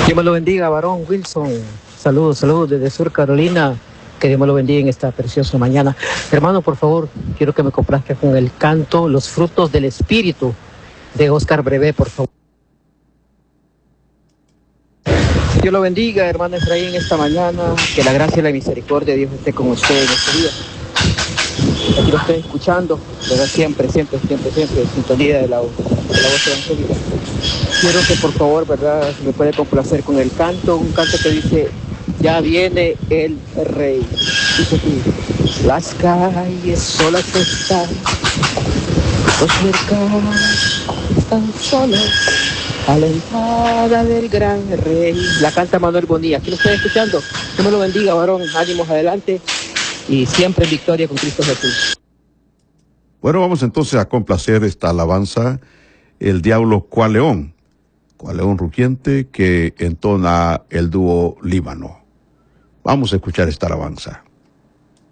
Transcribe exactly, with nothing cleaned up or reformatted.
Dios me lo bendiga, varón Wilson. Saludos, saludos desde Sur Carolina. Que Dios me lo bendiga en esta preciosa mañana. Hermano, por favor, quiero que me complazca con el canto Los frutos del Espíritu de Oscar Brevé, por favor. Dios lo bendiga, hermano Efraín, esta mañana. Que la gracia y la misericordia de Dios esté con usted en este día. Aquí lo estoy escuchando, ¿verdad? Siempre, siempre, siempre, siempre, en sintonía de la, de la voz evangélica. Quiero que por favor, ¿verdad?, me puede complacer con el canto, un canto que dice: ya viene el Rey. Dice aquí: las calles solas están, los mercados están solos, a la entrada del gran Rey. La canta Manuel Bonilla. Aquí lo estoy escuchando. Dios me lo bendiga, varón. Ánimos adelante y siempre en victoria con Cristo Jesús. Bueno, vamos entonces a complacer esta alabanza, El Diablo Cual León, Cual León Rugiente, que entona el dúo Líbano. Vamos a escuchar esta alabanza.